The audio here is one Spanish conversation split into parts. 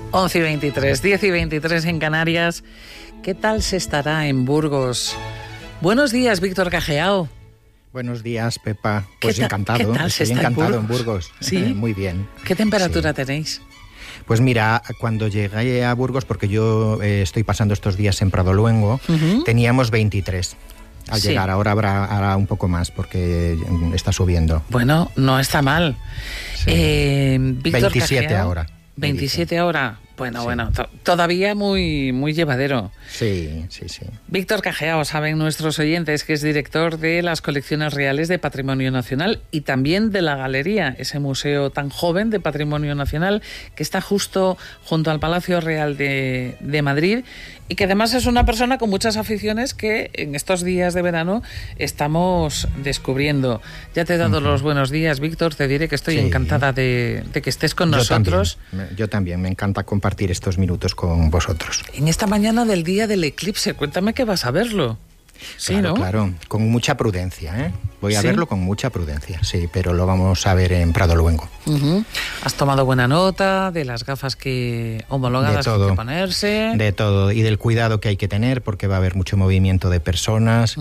11:23, 10:23 en Canarias. ¿Qué tal se estará en Burgos? Buenos días, Víctor Cajeao. Buenos días, Pepa. Pues encantado. ¿Qué tal Estoy encantado en Burgos. ¿Sí? Muy bien. ¿Qué temperatura tenéis? Pues mira, cuando llegué a Burgos, porque yo estoy pasando estos días en Pradoluengo, teníamos 23. Al llegar, ahora hará un poco más porque está subiendo. Bueno, no está mal. Sí. Víctor 27 Cajeao, ahora. 27 ahora. Bueno, sí. bueno, todavía muy llevadero. Sí. Víctor Cajeao, saben nuestros oyentes que es director de las Colecciones Reales de Patrimonio Nacional y también de la Galería, ese museo tan joven de Patrimonio Nacional que está justo junto al Palacio Real de Madrid y que además es una persona con muchas aficiones que en estos días de verano estamos descubriendo. Ya te he dado los buenos días, Víctor, te diré que estoy encantada de que estés con nosotros. Yo también, me encanta compartir estos minutos con vosotros. En esta mañana del día del eclipse, cuéntame que vas a verlo. Sí, Claro, ¿no? Claro, con mucha prudencia, ¿eh? Voy a verlo con mucha prudencia, sí, pero lo vamos a ver en Pradoluengo. ¿Has tomado buena nota de las gafas homologadas que hay que ponerse? De todo, y del cuidado que hay que tener, porque va a haber mucho movimiento de personas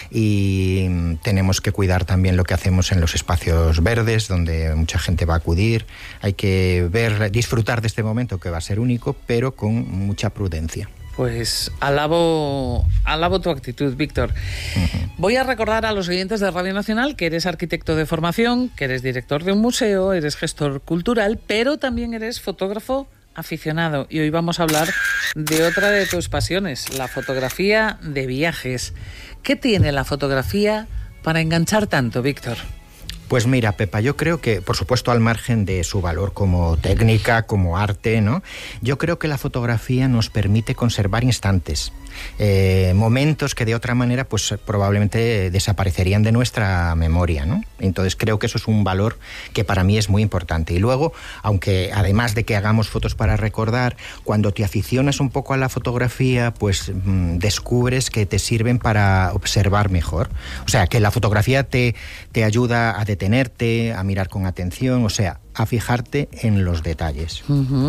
y tenemos que cuidar también lo que hacemos en los espacios verdes, donde mucha gente va a acudir. Hay que disfrutar de este momento, que va a ser único, pero con mucha prudencia. Pues alabo tu actitud, Víctor. Voy a recordar a los oyentes de Radio Nacional que eres arquitecto de formación, que eres director de un museo, eres gestor cultural, pero también eres fotógrafo aficionado. Y hoy vamos a hablar de otra de tus pasiones, la fotografía de viajes. ¿Qué tiene la fotografía para enganchar tanto, Víctor? Pues mira, Pepa, yo creo que, por supuesto, al margen de su valor como técnica, como arte, ¿no? Yo creo que la fotografía nos permite conservar instantes, momentos que de otra manera, pues probablemente desaparecerían de nuestra memoria, ¿no? Entonces creo que eso es un valor que para mí es muy importante. Y luego, aunque además de que hagamos fotos para recordar, cuando te aficionas un poco a la fotografía, pues descubres que te sirven para observar mejor. O sea, que la fotografía te ayuda a detenerte, a mirar con atención, o sea, a fijarte en los detalles.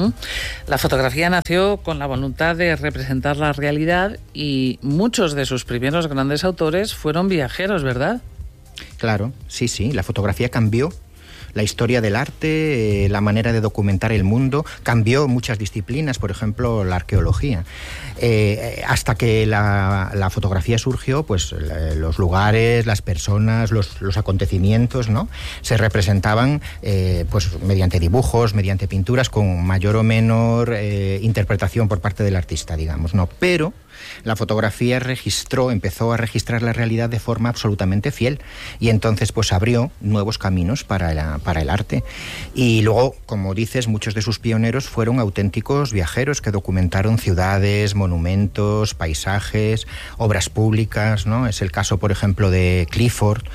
La fotografía nació con la voluntad de representar la realidad y muchos de sus primeros grandes autores fueron viajeros, ¿verdad? Claro, sí, la fotografía cambió la historia del arte, la manera de documentar el mundo, cambió muchas disciplinas, por ejemplo, la arqueología. Hasta que la fotografía surgió, pues los lugares, las personas, los acontecimientos, ¿no? Se representaban pues mediante dibujos, mediante pinturas, con mayor o menor interpretación por parte del artista, digamos, ¿no? Pero la fotografía empezó a registrar la realidad de forma absolutamente fiel y entonces pues abrió nuevos caminos para el arte. Y luego, como dices, muchos de sus pioneros fueron auténticos viajeros que documentaron ciudades, monumentos, paisajes, obras públicas, ¿no? Es el caso, por ejemplo, de Clifford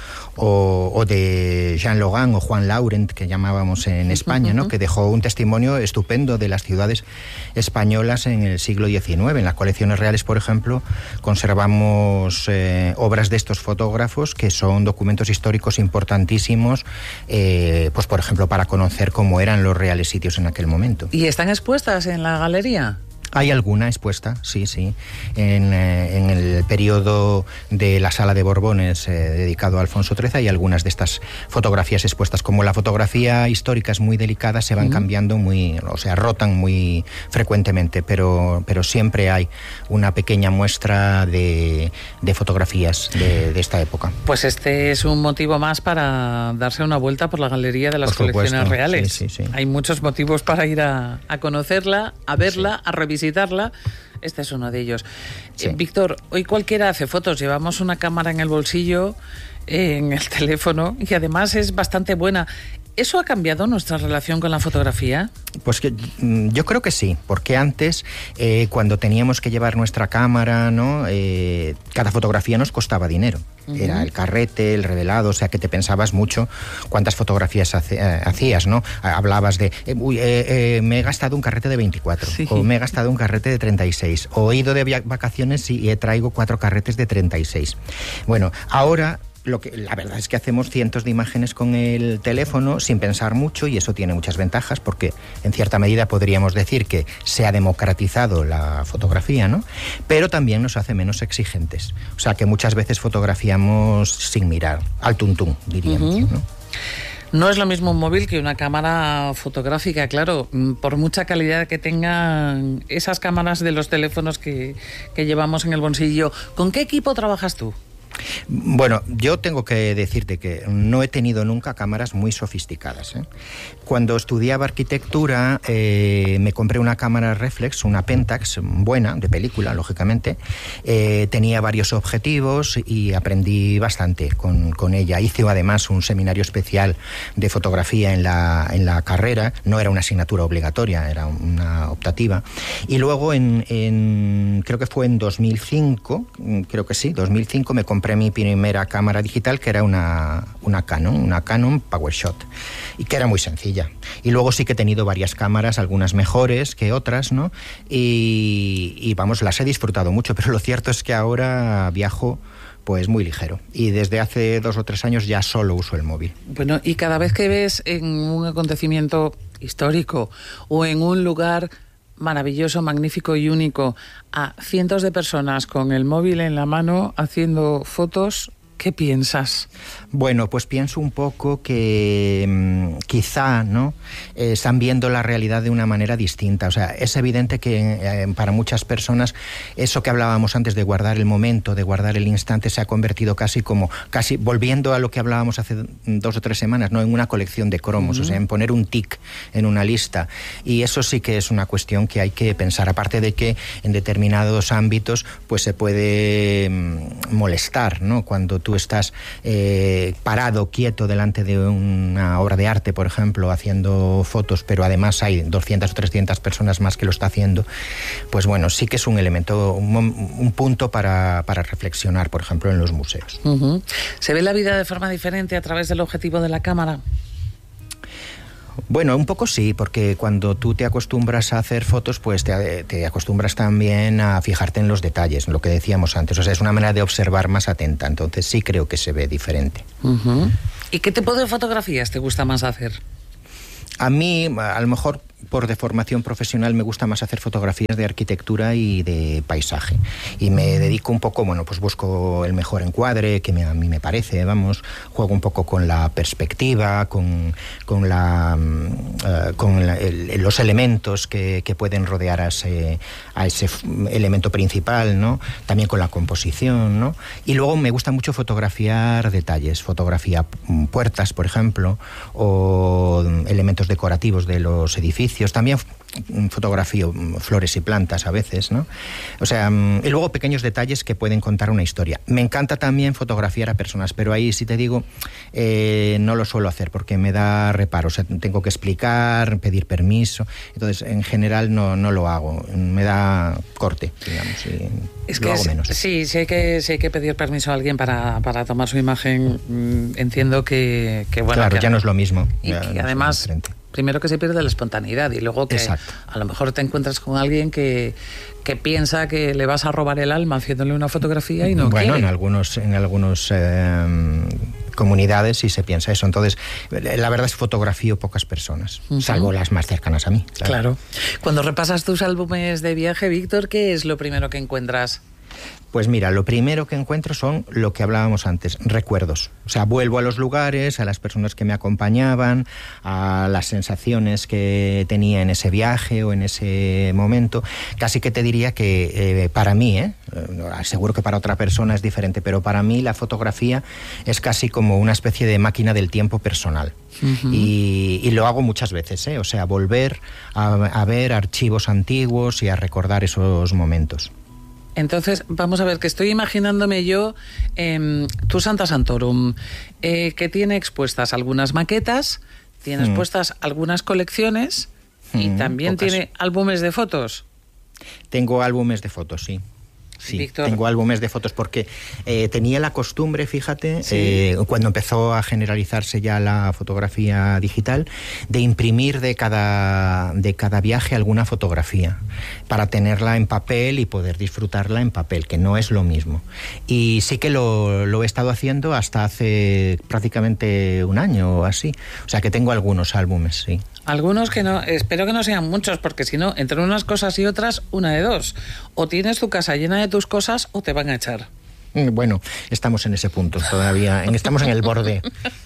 o de Jean Logan o Juan Laurent, que llamábamos en España, ¿no? Que dejó un testimonio estupendo de las ciudades españolas en el siglo XIX. En las colecciones reales, por ejemplo, conservamos obras de estos fotógrafos que son documentos históricos importantísimos, pues por ejemplo, para conocer cómo eran los reales sitios en aquel momento. ¿Y están expuestas en la galería? Hay alguna expuesta, sí. En el periodo de la Sala de Borbones dedicado a Alfonso XIII hay algunas de estas fotografías expuestas. Como la fotografía histórica es muy delicada, se van cambiando rotan muy frecuentemente, pero siempre hay una pequeña muestra de fotografías de esta época. Pues este es un motivo más para darse una vuelta por la Galería de las Colecciones Reales. Sí. Hay muchos motivos para ir a conocerla, a verla, a revisitarla. Este es uno de ellos. Sí. Víctor, hoy cualquiera hace fotos. Llevamos una cámara en el bolsillo, en el teléfono, y además es bastante buena. ¿Eso ha cambiado nuestra relación con la fotografía? Pues yo creo que sí, porque antes, cuando teníamos que llevar nuestra cámara, ¿no? Cada fotografía nos costaba dinero. Era el carrete, el revelado, o sea que te pensabas mucho cuántas fotografías hacías, ¿no? Hablabas de, me he gastado un carrete de 24, o me he gastado un carrete de 36, o he ido de vacaciones y traigo 4 carretes de 36. Bueno, ahora la verdad es que hacemos cientos de imágenes con el teléfono sin pensar mucho, y eso tiene muchas ventajas porque en cierta medida podríamos decir que se ha democratizado la fotografía, ¿no? Pero también nos hace menos exigentes. O sea que muchas veces fotografiamos sin mirar, al tuntún, diríamos, ¿no? No es lo mismo un móvil que una cámara fotográfica, claro, por mucha calidad que tengan esas cámaras de los teléfonos que llevamos en el bolsillo. ¿Con qué equipo trabajas tú? Bueno, yo tengo que decirte que no he tenido nunca cámaras muy sofisticadas, ¿eh? Cuando estudiaba arquitectura me compré una cámara reflex, una Pentax buena, de película, lógicamente. Tenía varios objetivos y aprendí bastante con ella. Hice además un seminario especial de fotografía en la carrera. No era una asignatura obligatoria, era una optativa. Y luego creo que fue en 2005, creo que sí, 2005 me compré mi primera cámara digital, que era una Canon PowerShot, y que era muy sencilla. Y luego sí que he tenido varias cámaras, algunas mejores que otras, ¿no? Y vamos, las he disfrutado mucho, pero lo cierto es que ahora viajo pues muy ligero, y desde hace 2 o 3 años ya solo uso el móvil. Bueno, y cada vez que ves en un acontecimiento histórico o en un lugar maravilloso, magnífico y único a cientos de personas con el móvil en la mano haciendo fotos, ¿qué piensas? Bueno, pues pienso un poco que quizá, ¿no?, están viendo la realidad de una manera distinta. O sea, es evidente que para muchas personas eso que hablábamos antes de guardar el momento, de guardar el instante, se ha convertido casi volviendo a lo que hablábamos hace 2 o 3 semanas, ¿no?, en una colección de cromos, o sea, en poner un tic en una lista. Y eso sí que es una cuestión que hay que pensar. Aparte de que en determinados ámbitos pues se puede molestar, ¿no?, cuando tú estás parado, quieto, delante de una obra de arte, por ejemplo, haciendo fotos, pero además hay 200 o 300 personas más que lo está haciendo, pues bueno, sí que es un elemento, un punto para reflexionar, por ejemplo, en los museos. ¿Se ve la vida de forma diferente a través del objetivo de la cámara? Bueno, un poco sí, porque cuando tú te acostumbras a hacer fotos, pues te acostumbras también a fijarte en los detalles, lo que decíamos antes. O sea, es una manera de observar más atenta, entonces sí creo que se ve diferente. ¿Y qué tipo de fotografías te gusta más hacer? A mí, a lo mejor por deformación profesional, me gusta más hacer fotografías de arquitectura y de paisaje. Y me dedico un poco, bueno, pues busco el mejor encuadre, que a mí me parece, vamos, juego un poco con la perspectiva, con los elementos que pueden rodear a ese elemento principal, ¿no? También con la composición, ¿no? Y luego me gusta mucho fotografiar detalles, fotografía puertas, por ejemplo, o elementos decorativos de los edificios. También fotografío flores y plantas a veces, ¿no? O sea, y luego pequeños detalles que pueden contar una historia. Me encanta también fotografiar a personas, pero ahí, si te digo, no lo suelo hacer porque me da reparo. O sea, tengo que explicar, pedir permiso. Entonces, en general no lo hago. Me da corte, digamos, y es lo hago menos. Sí, si hay que pedir permiso a alguien para tomar su imagen, entiendo que bueno... Claro, que ya no es lo mismo. Y que además... Primero que se pierde la espontaneidad y luego que Exacto. A lo mejor te encuentras con alguien que piensa que le vas a robar el alma haciéndole una fotografía y no quiere. Bueno, en algunos comunidades sí se piensa eso. Entonces, la verdad es que fotografío pocas personas, salvo las más cercanas a mí. Claro. Cuando repasas tus álbumes de viaje, Víctor, ¿qué es lo primero que encuentras? Pues mira, lo primero que encuentro son lo que hablábamos antes, recuerdos. O sea, vuelvo a los lugares, a las personas que me acompañaban, a las sensaciones que tenía en ese viaje o en ese momento. Casi que te diría que para mí, seguro que para otra persona es diferente, pero para mí la fotografía es casi como una especie de máquina del tiempo personal. Y lo hago muchas veces, o sea, volver a ver archivos antiguos y a recordar esos momentos. Entonces, vamos a ver, que estoy imaginándome yo tu Santa Santorum, que tiene expuestas algunas maquetas, tiene expuestas algunas colecciones y también pocas. Tiene álbumes de fotos. Tengo álbumes de fotos, sí. Sí, Víctor. tengo álbumes de fotos porque tenía la costumbre, fíjate, sí, cuando empezó a generalizarse ya la fotografía digital, de imprimir de cada viaje alguna fotografía para tenerla en papel y poder disfrutarla en papel, que no es lo mismo. Y sí que lo he estado haciendo hasta hace prácticamente un año o así. O sea que tengo algunos álbumes, sí. Algunos que no, espero que no sean muchos, porque si no, entre unas cosas y otras, una de dos. O tienes tu casa llena de tus cosas o te van a echar. Bueno, estamos en ese punto todavía, estamos en el borde.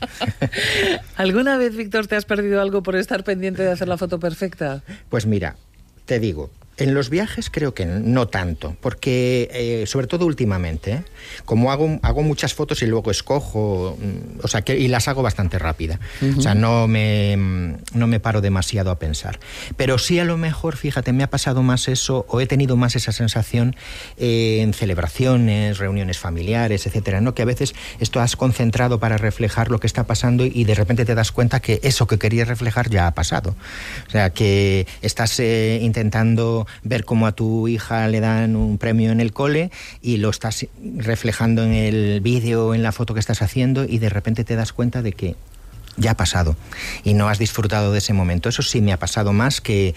¿Alguna vez, Víctor, te has perdido algo por estar pendiente de hacer la foto perfecta? Pues mira, te digo, en los viajes creo que no tanto, porque sobre todo últimamente, como hago muchas fotos y luego escojo, o sea, y las hago bastante rápida. O sea, no me paro demasiado a pensar. Pero sí, a lo mejor, fíjate, me ha pasado más eso, o he tenido más esa sensación en celebraciones, reuniones familiares, etcétera, ¿no? Que a veces estás concentrado para reflejar lo que está pasando y de repente te das cuenta que eso que querías reflejar ya ha pasado. O sea, que estás intentando ver cómo a tu hija le dan un premio en el cole y lo estás reflejando en el vídeo, en la foto que estás haciendo, y de repente te das cuenta de que ya ha pasado y no has disfrutado de ese momento. Eso sí me ha pasado más que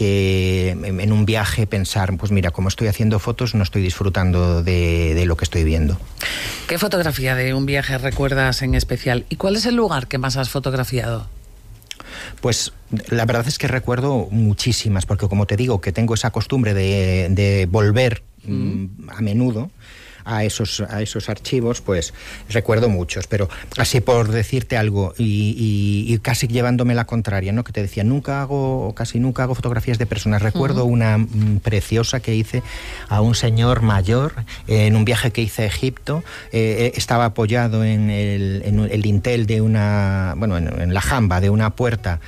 en un viaje pensar, pues mira, como estoy haciendo fotos no estoy disfrutando de lo que estoy viendo. ¿Qué fotografía de un viaje recuerdas en especial? ¿Y cuál es el lugar que más has fotografiado? Pues la verdad es que recuerdo muchísimas, porque como te digo que tengo esa costumbre de volver a menudo a esos archivos, pues recuerdo muchos, pero así por decirte algo y casi llevándome la contraria, ¿no? Que te decía, casi nunca hago fotografías de personas. Recuerdo una preciosa que hice a un señor mayor en un viaje que hice a Egipto. Estaba apoyado en el dintel de en la jamba de una puerta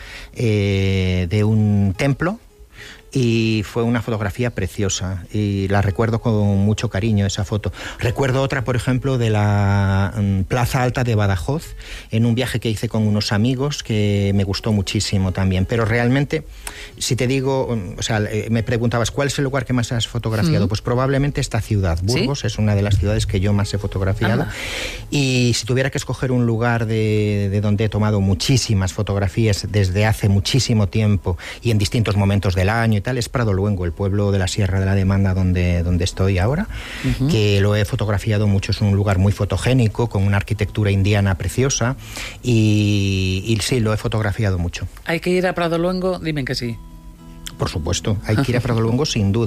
de un templo. Y fue una fotografía preciosa y la recuerdo con mucho cariño, esa foto. Recuerdo otra, por ejemplo, de la Plaza Alta de Badajoz, en un viaje que hice con unos amigos que me gustó muchísimo también. Pero realmente, si te digo, o sea, me preguntabas, ¿cuál es el lugar que más has fotografiado? Pues probablemente esta ciudad, Burgos, ¿sí? Es una de las ciudades que yo más he fotografiado. Y si tuviera que escoger un lugar de donde he tomado muchísimas fotografías desde hace muchísimo tiempo y en distintos momentos del año, es Prado Luengo, el pueblo de la Sierra de la Demanda donde estoy ahora, que lo he fotografiado mucho. Es un lugar muy fotogénico, con una arquitectura indiana preciosa y sí, lo he fotografiado mucho. ¿Hay que ir a Prado Luengo? Dime que sí. Por supuesto, hay que ir a Prado Luengo sin duda.